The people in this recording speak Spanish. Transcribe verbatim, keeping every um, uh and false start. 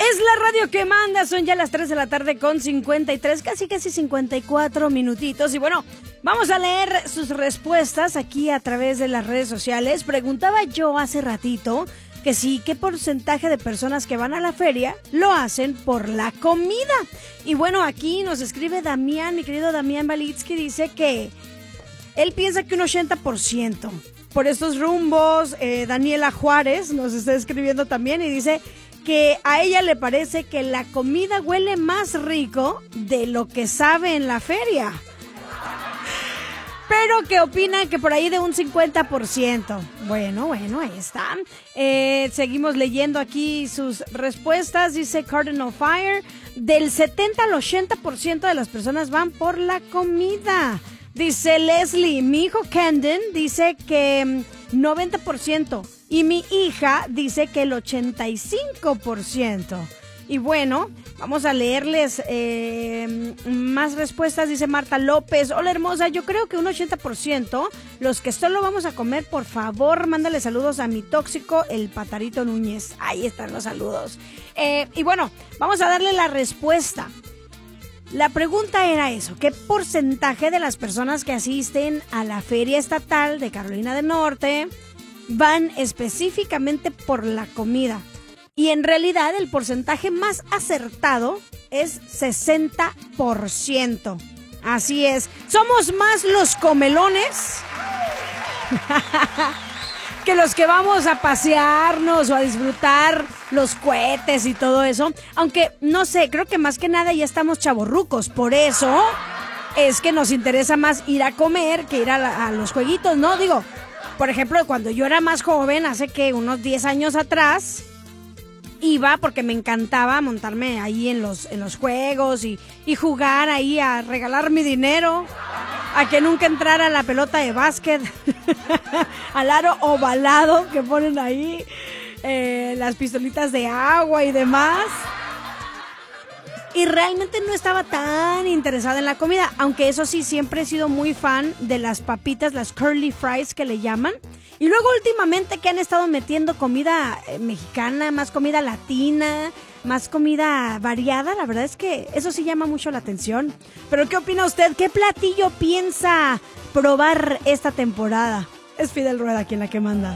Es la radio que manda, son ya las tres de la tarde con cincuenta y tres, casi casi cincuenta y cuatro minutitos. Y bueno, vamos a leer sus respuestas aquí a través de las redes sociales. Preguntaba yo hace ratito que sí, ¿qué porcentaje de personas que van a la feria lo hacen por la comida? Y bueno, aquí nos escribe Damián, mi querido Damián Balitsky, dice que él piensa que un ochenta por ciento. Por estos rumbos, eh, Daniela Juárez nos está escribiendo también y dice que a ella le parece que la comida huele más rico de lo que sabe en la feria. Pero que opinan que por ahí de un cincuenta por ciento. Bueno, bueno, ahí está. Eh, seguimos leyendo aquí sus respuestas. Dice Cardinal Fire, del setenta al ochenta por ciento de las personas van por la comida. Dice Leslie, mi hijo Camden dice que noventa por ciento y mi hija dice que el ochenta y cinco por ciento. Y bueno, vamos a leerles eh, más respuestas. Dice Marta López, hola hermosa, yo creo que un ochenta por ciento, los que solo vamos a comer, por favor, mándale saludos a mi tóxico, el Patarito Núñez. Ahí están los saludos. Eh, y bueno, vamos a darle la respuesta. La pregunta era eso, ¿qué porcentaje de las personas que asisten a la Feria Estatal de Carolina del Norte van específicamente por la comida? Y en realidad el porcentaje más acertado es sesenta por ciento. Así es, somos más los comelones que los que vamos a pasearnos o a disfrutar los cohetes y todo eso. Aunque, no sé, creo que más que nada ya estamos chavorrucos. Por eso es que nos interesa más ir a comer que ir a, la, a los jueguitos, ¿no? Digo, por ejemplo, cuando yo era más joven, hace que unos diez años atrás, iba porque me encantaba montarme ahí en los, en los juegos y, y jugar ahí a regalar mi dinero, a que nunca entrara la pelota de básquet, al aro ovalado que ponen ahí, eh, las pistolitas de agua y demás. Y realmente no estaba tan interesada en la comida, aunque eso sí, siempre he sido muy fan de las papitas, las curly fries que le llaman. Y luego últimamente que han estado metiendo comida mexicana, más comida latina, más comida variada, la verdad es que eso sí llama mucho la atención. Pero ¿qué opina usted? ¿Qué platillo piensa probar esta temporada? Es Fidel Rueda quien la que manda.